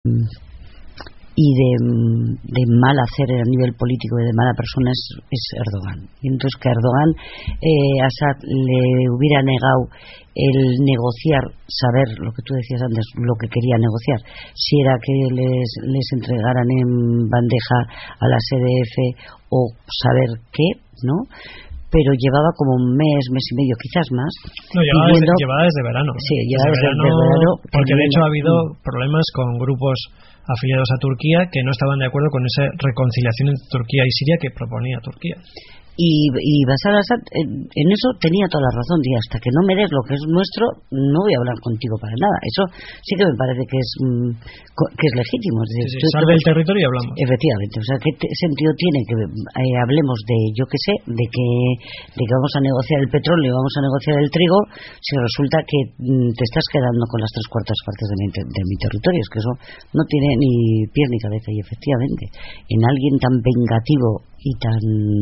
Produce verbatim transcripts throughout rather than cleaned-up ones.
y de, de mal hacer a nivel político y de mala persona es, es Erdogan. Y entonces que Erdogan eh, Assad le hubiera negado el negociar, saber lo que tú decías antes, lo que quería negociar, si era que les, les entregaran en bandeja a la C D F o saber qué, ¿no? Pero llevaba como un mes, mes y medio, quizás más. No, llevaba, pidiendo, desde, llevaba desde verano. Sí, llevaba desde, desde, desde verano, verano. Porque de hecho ha habido mm. problemas con grupos afiliados a Turquía que no estaban de acuerdo con esa reconciliación entre Turquía y Siria que proponía Turquía. Y, y Bashar al-Assad en, en eso tenía toda la razón, y hasta que no me des lo que es nuestro no voy a hablar contigo para nada. Eso sí que me parece que es mm, que es legítimo. Es decir, sí, sí, salve el territorio y hablamos. Efectivamente, o sea, ¿qué te, sentido tiene que eh, hablemos de, yo qué sé, de que de que vamos a negociar el petróleo, vamos a negociar el trigo, si resulta que mm, te estás quedando con las tres cuartas partes de mi, de mi territorio? Es que eso no tiene ni pies ni cabeza. Y efectivamente, en alguien tan vengativo y tan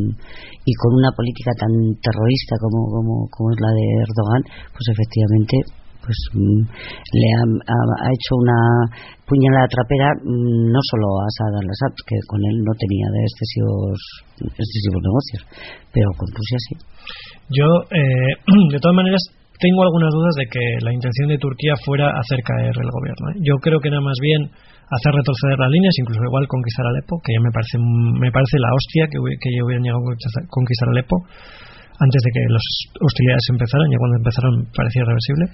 y con una política tan terrorista como como, como es la de Erdogan, pues efectivamente pues mm, le ha, ha, ha hecho una puñalada trapera mm, no solo a Assad al-Assad, que con él no tenía de excesivos excesivos negocios, pero con Rusia sí. Yo eh, de todas maneras tengo algunas dudas de que la intención de Turquía fuera hacer caer el gobierno, ¿eh? Yo creo que era más bien hacer retroceder las líneas, incluso igual conquistar Alepo, que ya me parece me parece la hostia que, que ya hubieran llegado a conquistar Alepo antes de que las hostilidades empezaran. Ya cuando empezaron parecía irreversible.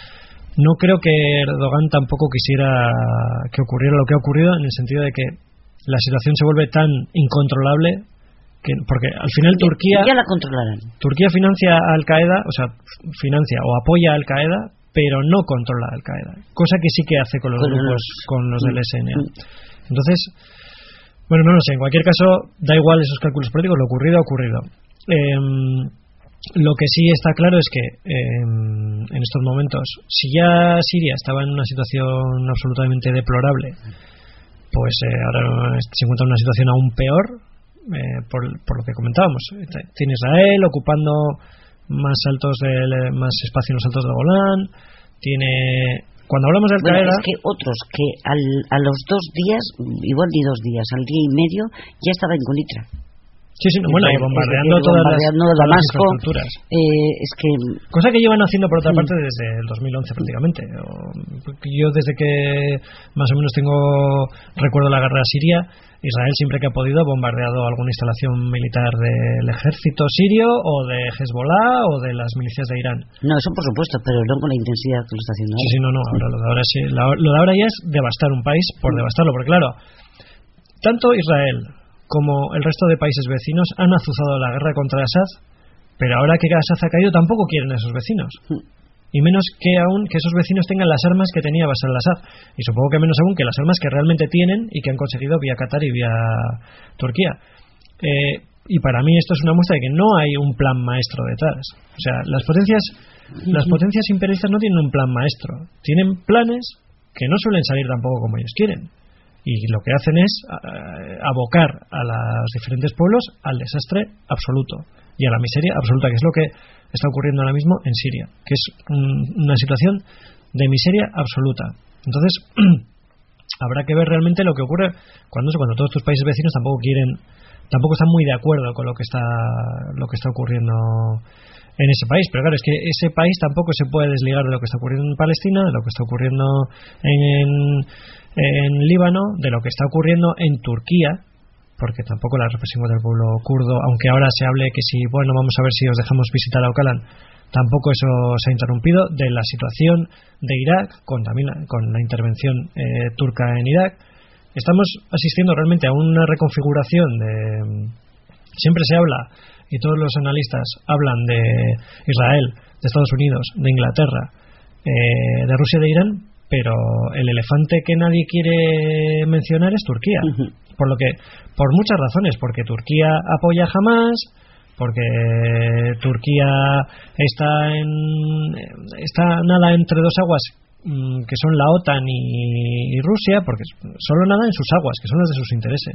No creo que Erdogan tampoco quisiera que ocurriera lo que ha ocurrido, en el sentido de que la situación se vuelve tan incontrolable que, porque al final ya, Turquía ya la controlarán. Turquía financia a Al-Qaeda, o sea, financia o apoya a Al-Qaeda, pero no controla a Al-Qaeda, cosa que sí que hace con los con grupos, los, con los del S N A. Entonces, bueno, no lo sé, en cualquier caso, da igual esos cálculos políticos, lo ocurrido ha ocurrido. Eh, lo que sí está claro es que eh, en estos momentos, si ya Siria estaba en una situación absolutamente deplorable, pues eh, ahora se encuentra en una situación aún peor, eh, por, por lo que comentábamos. Tiene Israel ocupando más altos del, más espacio en los altos de Golán, tiene, cuando hablamos de Al-Qaeda, bueno, es que otros que al, a los dos días, igual ni dos días, al día y medio ya estaba en Golitra. Sí, sí, bueno, y bombardeando decir, todas bombardeando las, Damasco, las infraestructuras. Eh, es que cosa que llevan haciendo por otra parte desde el dos mil once prácticamente. Yo desde que más o menos tengo recuerdo la guerra siria, Israel siempre que ha podido ha bombardeado alguna instalación militar del ejército sirio o de Hezbollah o de las milicias de Irán. No, eso por supuesto, pero no con la intensidad que lo está haciendo ahora. Sí, sí, no, no, ahora lo de ahora sí, lo de ahora ya es devastar un país por devastarlo, porque claro, tanto Israel como el resto de países vecinos han azuzado la guerra contra Assad, pero ahora que Assad ha caído tampoco quieren a esos vecinos. Y menos que aún que esos vecinos tengan las armas que tenía Bashar al-Assad. Y supongo que menos aún que las armas que realmente tienen y que han conseguido vía Qatar y vía Turquía. Eh, y para mí esto es una muestra de que no hay un plan maestro detrás. O sea, las potencias, las potencias imperialistas no tienen un plan maestro. Tienen planes que no suelen salir tampoco como ellos quieren. Y lo que hacen es uh, abocar a los diferentes pueblos al desastre absoluto y a la miseria absoluta, que es lo que está ocurriendo ahora mismo en Siria, que es un, una situación de miseria absoluta. Entonces habrá que ver realmente lo que ocurre cuando, cuando todos tus países vecinos tampoco quieren, tampoco están muy de acuerdo con lo que está lo que está ocurriendo en ese país. Pero claro, es que ese país tampoco se puede desligar de lo que está ocurriendo en Palestina, de lo que está ocurriendo en, en, en Líbano, de lo que está ocurriendo en Turquía, porque tampoco la represión del pueblo kurdo, aunque ahora se hable que si, bueno, vamos a ver si os dejamos visitar a Öcalan, tampoco eso se ha interrumpido, de la situación de Irak, con, también, con la intervención eh, turca en Irak. Estamos asistiendo realmente a una reconfiguración de... Siempre se habla, y todos los analistas hablan de Israel, de Estados Unidos, de Inglaterra, eh, de Rusia, de Irán, pero el elefante que nadie quiere mencionar es Turquía. Uh-huh. Por lo que, por muchas razones, porque Turquía apoya a Hamas, porque Turquía está en está nada entre dos aguas mmm, que son la OTAN y, y Rusia, porque solo nada en sus aguas, que son las de sus intereses.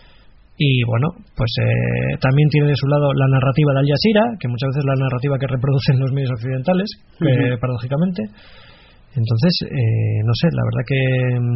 Y bueno, pues eh, también tiene de su lado la narrativa de Al Jazeera, que muchas veces es la narrativa que reproducen los medios occidentales, uh-huh. eh, paradójicamente. Entonces, eh, no sé, la verdad que